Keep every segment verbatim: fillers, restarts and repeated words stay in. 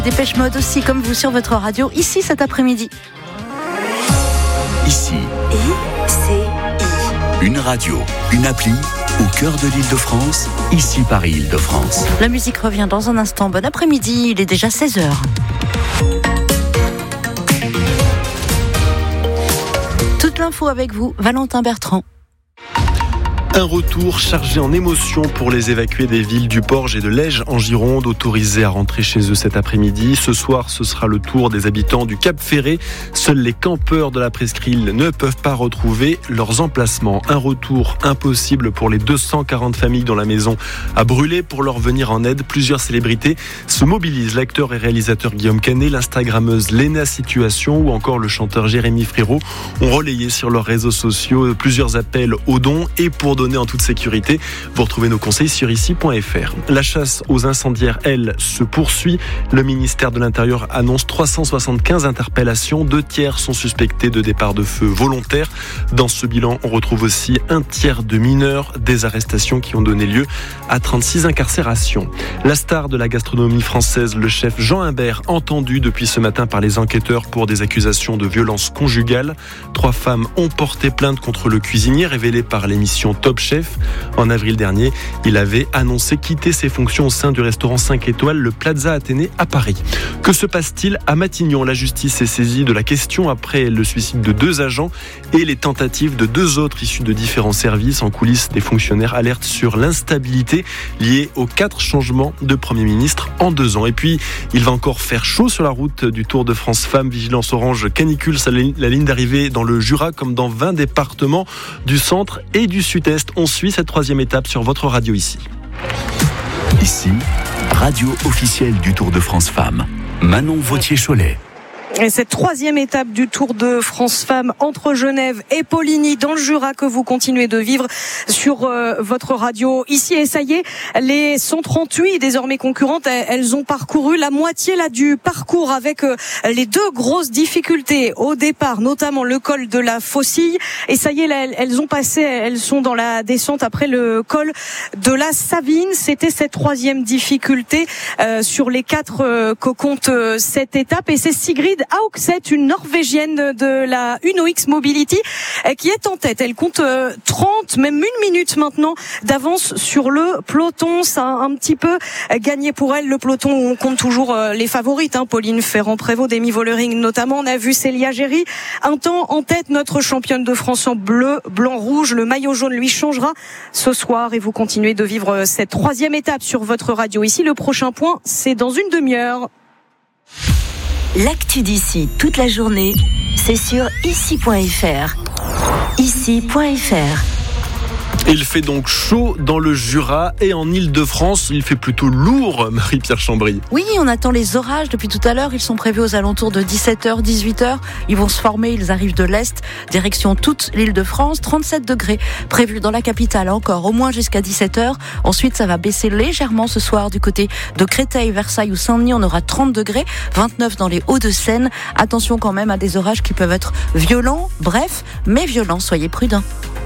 Dépêche Mode aussi, comme vous, sur votre radio, ici cet après-midi. Ici. I C I. Une radio, une appli, au cœur de l'Île-de-France, ici Paris Île-de-France. La musique revient dans un instant. Bon après-midi, il est déjà seize heures. Toute l'info avec vous, Valentin Bertrand. Un retour chargé en émotions pour les évacués des villes du Porge et de Lège en Gironde, autorisés à rentrer chez eux cet après-midi. Ce soir, ce sera le tour des habitants du Cap Ferré. Seuls les campeurs de la presqu'île ne peuvent pas retrouver leurs emplacements. Un retour impossible pour les deux cent quarante familles dont la maison a brûlé. Pour leur venir en aide, plusieurs célébrités se mobilisent. L'acteur et réalisateur Guillaume Canet, l'Instagrammeuse Léna Situation ou encore le chanteur Jérémy Frérot ont relayé sur leurs réseaux sociaux plusieurs appels aux dons et pour donner en toute sécurité. Vous retrouvez nos conseils sur ici point f r. La chasse aux incendiaires, elle, se poursuit. Le ministère de l'Intérieur annonce trois cent soixante-quinze interpellations. Deux tiers sont suspectés de départ de feu volontaire. Dans ce bilan, on retrouve aussi un tiers de mineurs. Des arrestations qui ont donné lieu à trente-six incarcérations. La star de la gastronomie française, le chef Jean Imbert, entendu depuis ce matin par les enquêteurs pour des accusations de violence conjugale. Trois femmes ont porté plainte contre le cuisinier, révélé par l'émission Top Chef. En avril dernier, il avait annoncé quitter ses fonctions au sein du restaurant cinq étoiles, le Plaza Athénée à Paris. Que se passe-t-il à Matignon ? La justice est saisie de la question après le suicide de deux agents et les tentatives de deux autres issus de différents services. En coulisses, des fonctionnaires alertent sur l'instabilité liée aux quatre changements de Premier ministre en deux ans. Et puis, il va encore faire chaud sur la route du Tour de France Femmes. Vigilance orange canicule sur la ligne d'arrivée dans le Jura comme dans vingt départements du centre et du sud-est. On suit cette troisième étape sur votre radio ici. Ici, radio officielle du Tour de France Femmes. Manon Vautier-Cholet. Et cette troisième étape du Tour de France Femmes entre Genève et Poligny dans le Jura que vous continuez de vivre sur euh, votre radio ici. Et ça y est, les cent trente-huit désormais concurrentes, elles ont parcouru la moitié là du parcours avec euh, les deux grosses difficultés au départ, notamment le col de la Faucille. Et ça y est, là, elles ont passé, elles sont dans la descente après le col de la Savine. C'était cette troisième difficulté euh, sur les quatre euh, que compte euh, cette étape. Et c'est Sigrid Haugset, une Norvégienne de la Uno X Mobility, qui est en tête. Elle compte trente, même une minute maintenant d'avance sur le peloton. Ça a un petit peu gagné pour elle. Le peloton, on compte toujours les favorites, hein. Pauline Ferrand-Prévot, Demi Vollering notamment. On a vu Célia Géry, un temps en tête, notre championne de France en bleu, blanc, rouge. Le maillot jaune lui changera ce soir et vous continuez de vivre cette troisième étape sur votre radio ici. Le prochain point, c'est dans une demi-heure. L'actu d'ici toute la journée, c'est sur ici point f r. ici point f r. Il fait donc chaud dans le Jura et en Île-de-France. Il fait plutôt lourd, Marie-Pierre Chambry. Oui, on attend les orages depuis tout à l'heure. Ils sont prévus aux alentours de dix-sept heures, dix-huit heures. Ils vont se former, ils arrivent de l'Est, direction toute l'Île-de-France. trente-sept degrés prévus dans la capitale encore, au moins jusqu'à dix-sept heures. Ensuite, ça va baisser légèrement ce soir du côté de Créteil, Versailles ou Saint-Denis. On aura trente degrés, vingt-neuf dans les Hauts-de-Seine. Attention quand même à des orages qui peuvent être violents, bref, mais violents. Soyez prudents.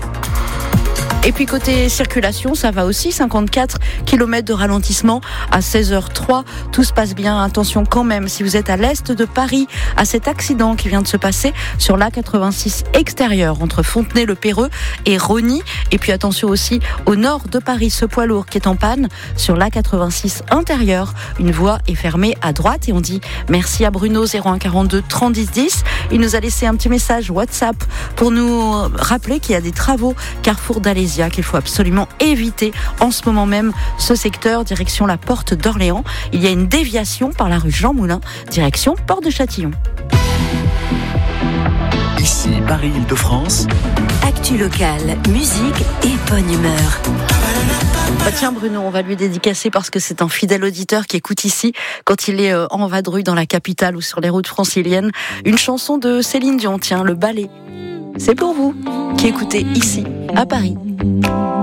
Et puis côté circulation, ça va aussi, cinquante-quatre kilomètres de ralentissement à seize heures trois. Tout se passe bien. Attention quand même, si vous êtes à l'est de Paris, à cet accident qui vient de se passer sur l'A quatre-vingt-six extérieur entre Fontenay-le-Péreux et Rosny. Et puis attention aussi au nord de Paris, ce poids lourd qui est en panne sur l'A quatre-vingt-six intérieur. Une voie est fermée à droite et on dit merci à Bruno, zéro un quarante-deux trente dix dix. Il nous a laissé un petit message WhatsApp pour nous rappeler qu'il y a des travaux carrefour d'Alésia qu'il faut absolument éviter en ce moment même ce secteur direction la porte d'Orléans. Il y a une déviation par la rue Jean Moulin direction Porte de Châtillon. Ici Paris Île-de-France. Actu locale, musique et bonne humeur. Bah tiens Bruno, on va lui dédicacer parce que c'est un fidèle auditeur qui écoute ici quand il est en vadrouille dans la capitale ou sur les routes franciliennes. Une chanson de Céline Dion, tiens, Le Ballet. C'est pour vous qui écoutez ici à Paris.